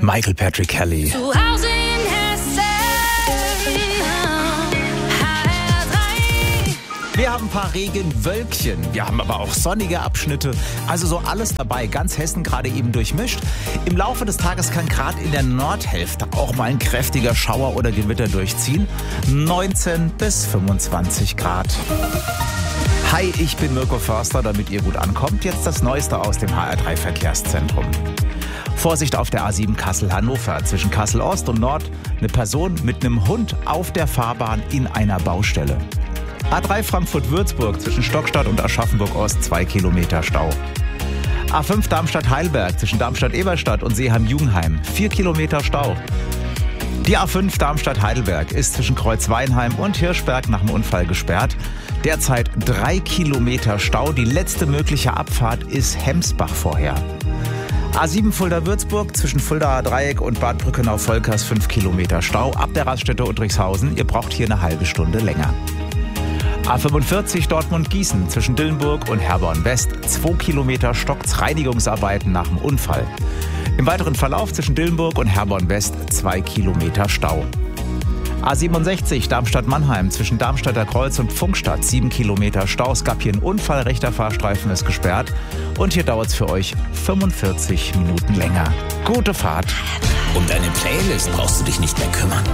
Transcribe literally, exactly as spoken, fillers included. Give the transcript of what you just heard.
Michael Patrick Kelly. Zu Hause in Hessen, H R drei. Wir haben ein paar Regenwölkchen, wir haben aber auch sonnige Abschnitte, also so alles dabei, ganz Hessen gerade eben durchmischt. Im Laufe des Tages kann gerade in der Nordhälfte auch mal ein kräftiger Schauer oder Gewitter durchziehen. neunzehn bis fünfundzwanzig Grad. Hi, ich bin Mirko Förster, damit ihr gut ankommt. Jetzt das Neueste aus dem H R drei Verkehrszentrum. Vorsicht auf der A sieben Kassel-Hannover. Zwischen Kassel-Ost und Nord eine Person mit einem Hund auf der Fahrbahn in einer Baustelle. A drei Frankfurt-Würzburg zwischen Stockstadt und Aschaffenburg-Ost zwei Kilometer Stau. A fünf Darmstadt-Heidelberg zwischen Darmstadt-Eberstadt und Seeheim-Jugenheim vier Kilometer Stau. Die A fünf Darmstadt-Heidelberg ist zwischen Kreuzweinheim und Hirschberg nach dem Unfall gesperrt. Derzeit drei Kilometer Stau. Die letzte mögliche Abfahrt ist Hemsbach vorher. A sieben Fulda-Würzburg zwischen Fuldaer Dreieck und Bad Brückenau-Volkers fünf Kilometer Stau. Ab der Raststätte Uttrichshausen. Ihr braucht hier eine halbe Stunde länger. A fünfundvierzig Dortmund-Gießen zwischen Dillenburg und Herborn-West. zwei Kilometer stockt's, Reinigungsarbeiten nach dem Unfall. Im weiteren Verlauf zwischen Dillenburg und Herborn-West zwei Kilometer Stau. A siebenundsechzig Darmstadt-Mannheim zwischen Darmstädter Kreuz und Pfunkstadt sieben Kilometer Stau. Es gab hier einen Unfall, rechter Fahrstreifen ist gesperrt. Und hier dauert es für euch fünfundvierzig Minuten länger. Gute Fahrt. Um deine Playlist brauchst du dich nicht mehr kümmern.